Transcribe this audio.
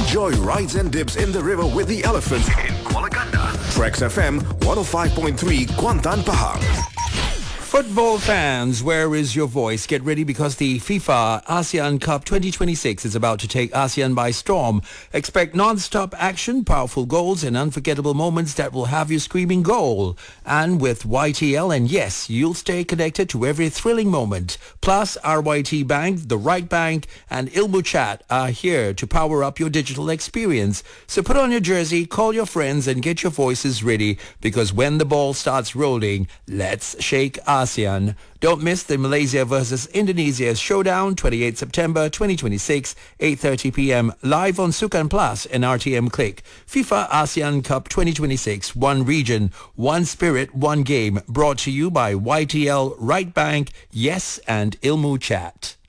Enjoy rides and dips in the river with the elephants in Kuala Ganda. Trax FM 105.3 Kuantan Pahang. Football fans, where is your voice? Get ready because the FIFA ASEAN Cup 2026 is about to take ASEAN by storm. Expect non-stop action, powerful goals and unforgettable moments that will have you screaming goal. And with YTL, and yes, you'll stay connected to every thrilling moment. Plus, RYT Bank, the Right Bank and Ilmu Chat are here to power up your digital experience. So put on your jersey, call your friends and get your voices ready because when the ball starts rolling, let's shake ASEAN. Don't miss the Malaysia versus Indonesia showdown, 28 September 2026, 8:30 p.m. live on Sukan Plus and RTM Click. FIFA ASEAN Cup 2026, one region, one spirit, one game. Brought to you by YTL, Right Bank, Yes and Ilmu Chat.